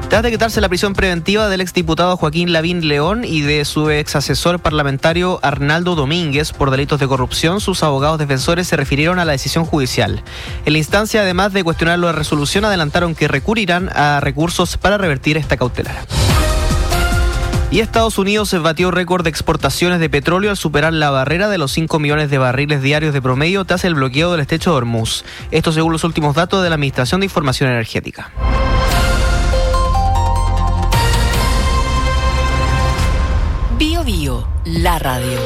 Tras decretarse la prisión preventiva del exdiputado Joaquín Lavín León y de su ex asesor parlamentario Arnaldo Domínguez por delitos de corrupción, sus abogados defensores se refirieron a la decisión judicial. En la instancia, además de cuestionar la resolución, adelantaron que recurrirán a recursos para revertir esta cautelar. Y Estados Unidos batió récord de exportaciones de petróleo al superar la barrera de los 5 millones de barriles diarios de promedio tras el bloqueo del estrecho de Hormuz. Esto según los últimos datos de la Administración de Información Energética. Bio Bio, la radio.